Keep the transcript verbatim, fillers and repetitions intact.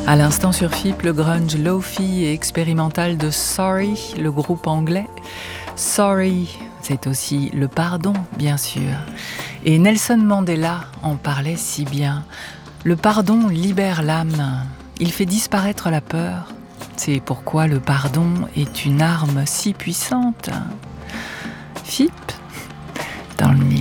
À l'instant sur F I P, le grunge lo-fi et expérimental de Sorry, le groupe anglais. Sorry, c'est aussi le pardon, bien sûr. Et Nelson Mandela en parlait si bien. Le pardon libère l'âme, il fait disparaître la peur. C'est pourquoi le pardon est une arme si puissante. F I P dans le mix.